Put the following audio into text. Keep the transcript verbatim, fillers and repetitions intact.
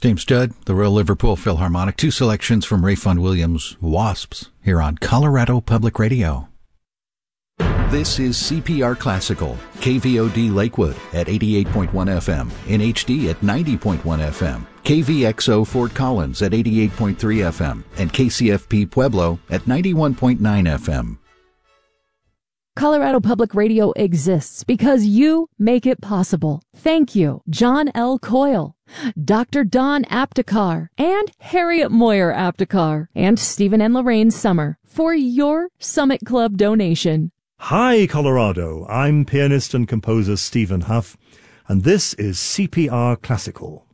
James Judd, the Royal Liverpool Philharmonic, two selections from Rayfun Williams' Wasps, here on Colorado Public Radio. This is C P R Classical, K V O D Lakewood at eighty-eight point one F M, in H D at ninety point one F M, K V X O Fort Collins at eighty-eight point three F M, and K C F P Pueblo at ninety-one point nine F M. Colorado Public Radio exists because you make it possible. Thank you, John L. Coyle, Doctor Don Aptekar, and Harriet Moyer Aptekar, and Stephen and Lorraine Summer for your Summit Club donation. Hi, Colorado. I'm pianist and composer Stephen Huff, and this is C P R Classical.